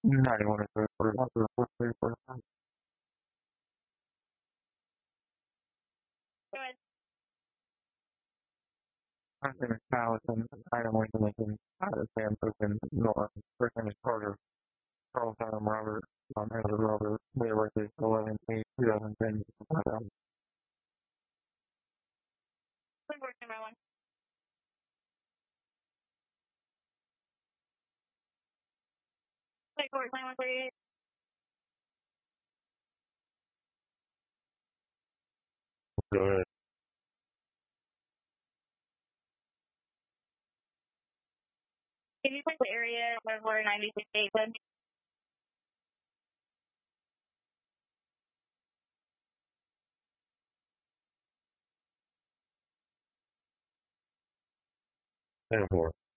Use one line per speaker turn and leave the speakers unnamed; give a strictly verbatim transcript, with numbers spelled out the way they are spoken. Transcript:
ninety-one is good for one, four, three, four, five. I'm in Allison, item one, Lincoln, out of Sam Cookman, North, first name is Carter, Charles Adam Robert, um, Andrew Robert, date of birth is eleven eight twenty ten. Go ahead.
Can you put the area where ninety-six eight was?
ten four.